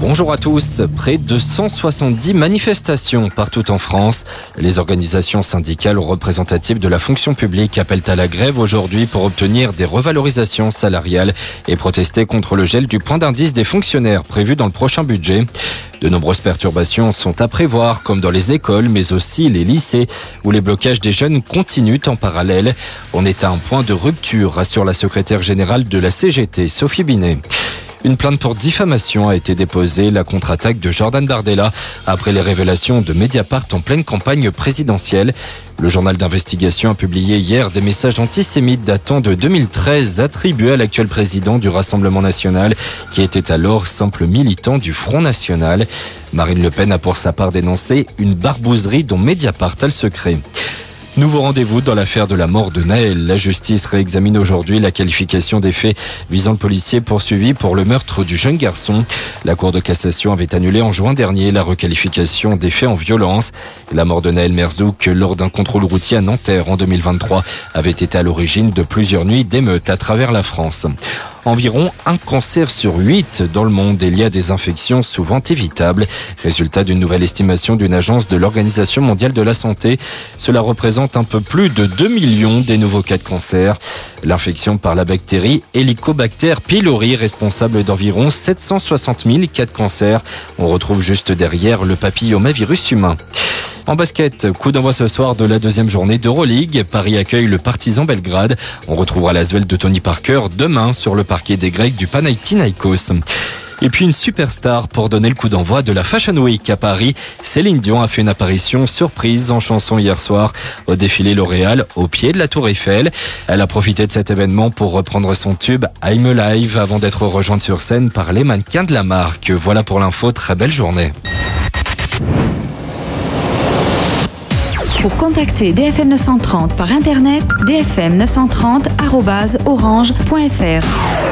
Bonjour à tous. Près de 170 manifestations partout en France. Les organisations syndicales représentatives de la fonction publique appellent à la grève aujourd'hui pour obtenir des revalorisations salariales et protester contre le gel du point d'indice des fonctionnaires prévu dans le prochain budget. De nombreuses perturbations sont à prévoir, comme dans les écoles, mais aussi les lycées, où les blocages des jeunes continuent en parallèle. On est à un point de rupture, rassure la secrétaire générale de la CGT, Sophie Binet. Une plainte pour diffamation a été déposée, la contre-attaque de Jordan Bardella, après les révélations de Mediapart en pleine campagne présidentielle. Le journal d'investigation a publié hier des messages antisémites datant de 2013 attribués à l'actuel président du Rassemblement national, qui était alors simple militant du Front national. Marine Le Pen a pour sa part dénoncé une barbouzerie dont Mediapart a le secret. Nouveau rendez-vous dans l'affaire de la mort de Naël. La justice réexamine aujourd'hui la qualification des faits visant le policier poursuivi pour le meurtre du jeune garçon. La Cour de cassation avait annulé en juin dernier la requalification des faits en violence. La mort de Naël Merzouk lors d'un contrôle routier à Nanterre en 2023 avait été à l'origine de plusieurs nuits d'émeutes à travers la France. Environ un cancer sur 8 dans le monde est lié à des infections souvent évitables. Résultat d'une nouvelle estimation d'une agence de l'Organisation mondiale de la santé. Cela représente un peu plus de 2 millions des nouveaux cas de cancer. L'infection par la bactérie Helicobacter pylori, responsable d'environ 760 000 cas de cancer. On retrouve juste derrière le papillomavirus humain. En basket, coup d'envoi ce soir de la deuxième journée d'Euroleague. Paris accueille le Partizan Belgrade. On retrouvera l'Asvel de Tony Parker demain sur le parquet des Grecs du Panathinaikos. Et puis une superstar pour donner le coup d'envoi de la Fashion Week à Paris. Céline Dion a fait une apparition surprise en chanson hier soir au défilé L'Oréal au pied de la Tour Eiffel. Elle a profité de cet événement pour reprendre son tube I'm Alive avant d'être rejointe sur scène par les mannequins de la marque. Voilà pour l'info, très belle journée. Pour contacter DFM 930 par internet, dfm930@orange.fr.